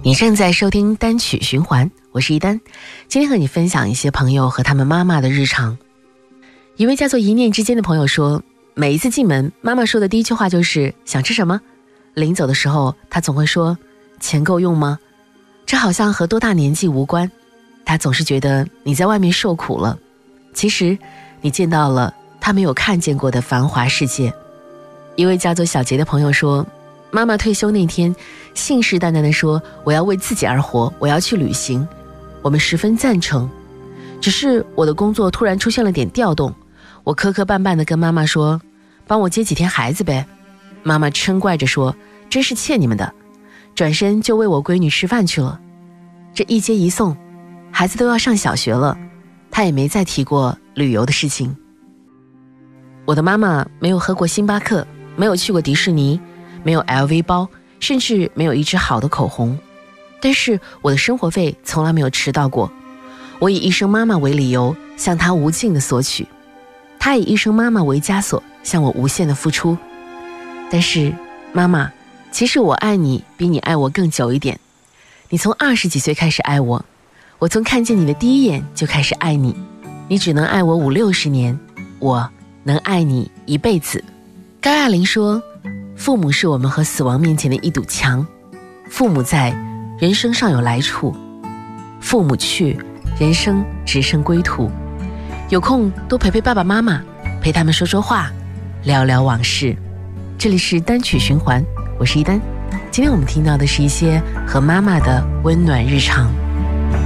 你正在收听单曲循环，我是一丹。今天和你分享一些朋友和他们妈妈的日常。一位叫做一念之间的朋友说，每一次进门，妈妈说的第一句话就是想吃什么。临走的时候，她总会说钱够用吗？这好像和多大年纪无关，她总是觉得你在外面受苦了，其实你见到了她没有看见过的繁华世界。一位叫做小杰的朋友说，妈妈退休那天信誓旦旦地说，我要为自己而活，我要去旅行。我们十分赞成，只是我的工作突然出现了点调动，我磕磕绊绊地跟妈妈说，帮我接几天孩子呗。妈妈嗔怪着说，真是欠你们的，转身就喂我闺女吃饭去了。这一接一送，孩子都要上小学了，她也没再提过旅游的事情。我的妈妈没有喝过星巴克，没有去过迪士尼，没有 LV 包，甚至没有一支好的口红，但是我的生活费从来没有迟到过。我以一声妈妈为理由向她无尽的索取，她以一声妈妈为枷锁向我无限的付出。但是妈妈，其实我爱你比你爱我更久一点。你从20几岁开始爱我，我从看见你的第一眼就开始爱你。你只能爱我50、60年，我能爱你一辈子。高亚麟说，父母是我们和死亡面前的一堵墙，父母在，人生尚有来处；父母去，人生只剩归途。有空多陪陪爸爸妈妈，陪他们说说话，聊聊往事。这里是单曲循环，我是一丹。今天我们听到的是一些和妈妈的温暖日常。